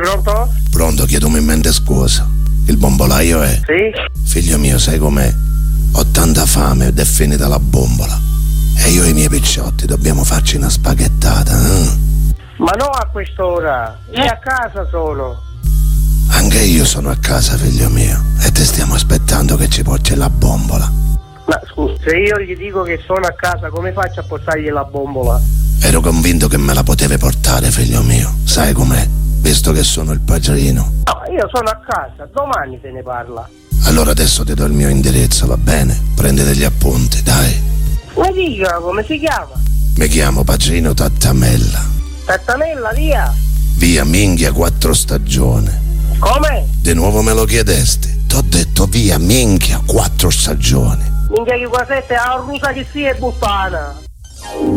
Pronto? Pronto, chiedo in mente scusa. Il bombolaio è? Sì? Figlio mio, sai com'è? Ho tanta fame ed è finita la bombola. E io e i miei picciotti dobbiamo farci una spaghettata, Ma no a quest'ora, io a casa sono. Anche io sono a casa, figlio mio, e te stiamo aspettando che ci porti la bombola. Ma scusa, se io gli dico che sono a casa, come faccio a portargli la bombola? Ero convinto che me la potevi portare, figlio mio. Sai com'è? Visto che sono il padrino. No, io sono a casa, domani se ne parla. Allora adesso ti do il mio indirizzo, va bene? Prendi degli appunti, dai. Mi dica come si chiama? Mi chiamo Padrino Tattamella. Tattanella, via. Via Minghia 4 Stagione. Come? Di nuovo me lo chiedesti? T'ho detto via Minghia 4 Stagioni. Minchia che qua sette, la rusa che sia è buttana.